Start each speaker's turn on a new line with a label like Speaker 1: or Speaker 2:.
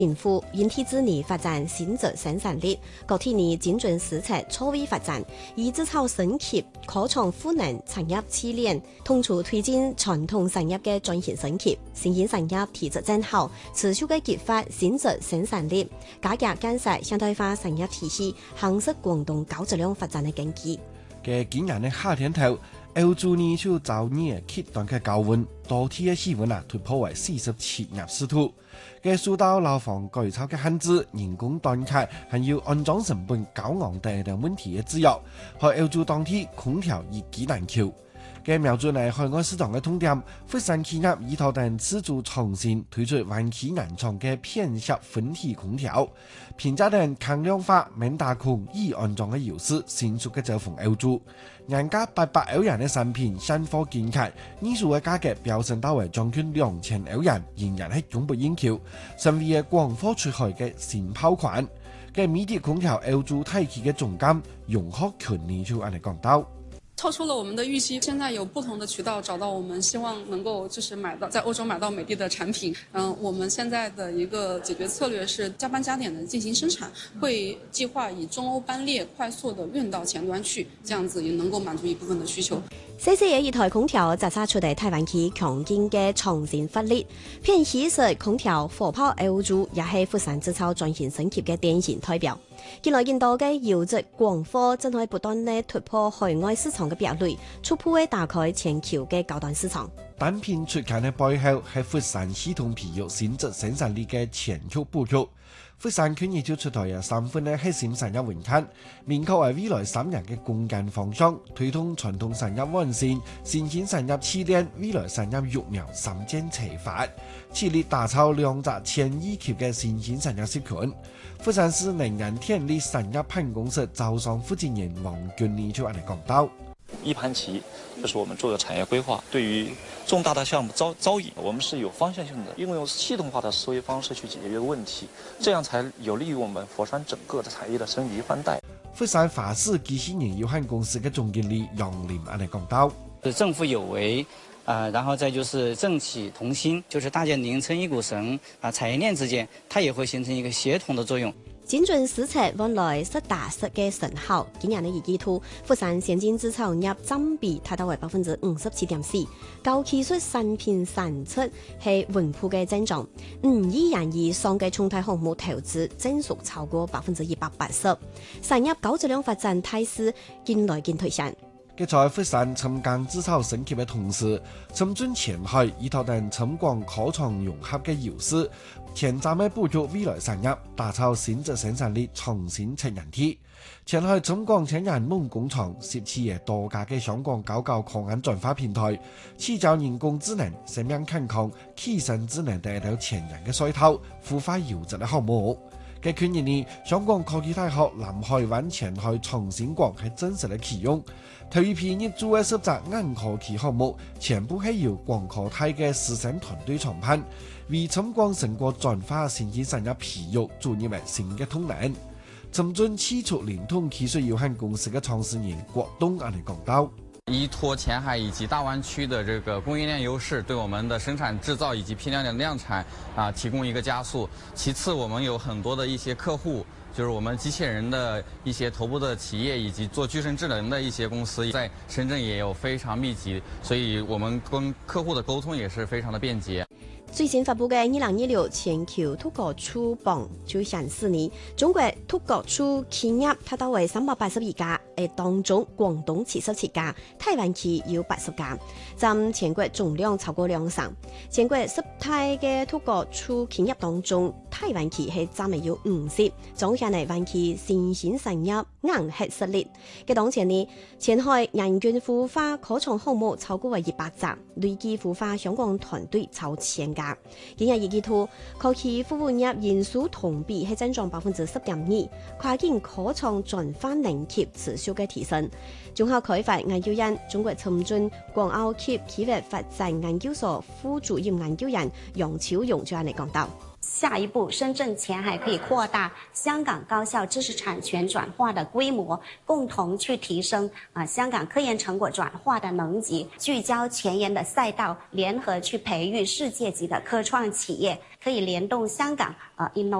Speaker 1: 政府因體制內發展新質生產力，各體內精準施策錯位發展，以製造升級、科創賦能產業鏈鏈，同時推進傳統產業嘅轉型升級，新興產業體質正好，持續嘅激發新質生產力，加強建設現代化產業體系，夯實廣東高質量發展嘅根基。
Speaker 2: 嘅今年嘅夏天頭，歐洲呢就遭熱極端嘅高溫，當地嘅氣溫突破為47攝氏度。嘅受到樓房改造嘅限制、人工短缺，還有安裝成本高昂等問題嘅制約，喺歐洲當地空調以極難求。嘅瞄準嚟海外市場嘅痛點，佛山企業依託等自主創新推出灣區原創嘅片式分體空調，評價等抗氧化、免打孔、易安裝嘅優勢，迅速嘅走紅歐洲。人家800歐元嘅產品現貨見價，呢數嘅價格飆升到為將近2000歐元，仍然係供不應求，成為嘅廣貨出海嘅新爆款。嘅米迪空調歐洲體系嘅總監容學權呢就按嚟講到。
Speaker 3: 超出了我們的預期，現在有不同的渠道找到我們，希望能夠就是買到在歐洲買到美的的產品。我們現在的一個解決策略是加班加點的進行生產，會計劃以中歐班列快速的運到前端去，這樣子也能夠滿足一部分的需求。
Speaker 1: 細細嘅一台空調砸出嚟台灣區強勁嘅創新發力，偏喜式空調火炮歐洲也係佛山製造轉型升級嘅典型代表。近來見到嘅優質廣貨正喺不斷地突破海外市場嘅壁壘，逐步會打開全球嘅高端市場。
Speaker 2: 單品出產嘅背後係佛山系統培育新質生產力嘅前期布局。佛山區亦就出台有3份嘅核心產業文件，明確為未來3年嘅攻堅方向，推動傳統產業完善、新興產業起點、未來產業育苗3箭齊發，致力打造2隻千億級嘅新興產業集群。佛山市能源電力產業辦公室招商負責人王俊利就按嚟講到。
Speaker 4: 一盤棋就是我們做的產業規劃，對於重大的項目招引，我們是有方向性的，應用系統化的思維方式去解決問題，這樣才有利於我們佛山整個的產業的升級換代。
Speaker 2: 佛山法士機器人有限公司嘅總經理楊林按嚟講到：
Speaker 5: 政府有為，然後再就是政企同心，就是大家拧成一股繩，產業鏈之間，它也會形成一個協同的作用。
Speaker 1: 精準施策換來實打實嘅成效，今年嘅二季度，佛山先進製造業佔比達到為57.4%，高技術產品產出係穩步嘅增長，5億元以上嘅重大項目投資增速超過180%，產業高質量發展態勢見來見推上。
Speaker 2: 在佛山深耕製造升級嘅同時，深圳前海依託等深廣科創融合嘅優勢，前瞻嘅布局未來產業，打造新質生產力創新產業體。前海深廣產業夢工廠設置嘅多家嘅香港高校課案轉化平台，聚焦人工智能、生命健康、氣象智能等到前沿嘅賽道，孵化優質嘅項目。嘅去年呢，香港科技大學南海灣前海創新館係正式嘅啟用，頭一批入駐嘅10隻硬科技項目，全部係由廣科大嘅師生團隊創辦，為深廣成果轉化新興產業培育注入為新嘅動能。深圳汽車聯通技術有限公司嘅創始人郭東按嚟講到：
Speaker 6: 依託前海以及大灣區的這個供應鏈優勢，對我們的生產製造以及批量的量產提供一個加速。其次，我們有很多的一些客戶，就是我們機器人的一些頭部的企業以及做具身智能的一些公司，在深圳也有非常密集，所以我們跟客戶的溝通也是非常的便捷。
Speaker 1: 最新發布嘅2026全球獨角獸榜就顯示呢，中國獨角獸企業達到為382家，當中廣東77家，台灣區有80家，佔全國總量超過2成。全國10大嘅獨角獸企業當中，台灣區係佔了有50，總下嚟灣區新興產業硬核實力。嘅當前呢，前海人均孵化科創項目超過為100隻，累計孵化香港團隊超1000家。今日二季度科技服務業人數同比係增長10.2%，跨境科創轉化能力持續嘅提升。綜合開發研究院中國深圳廣澳區企業發展研究所副主任研究員楊超榮就嚟講到：
Speaker 7: 下一步，深圳前海可以擴大香港高校知識產權轉化的規模，共同去提升香港科研成果轉化的能級，聚焦前沿的賽道，聯合去培育世界級的科創企業。 可以联动香港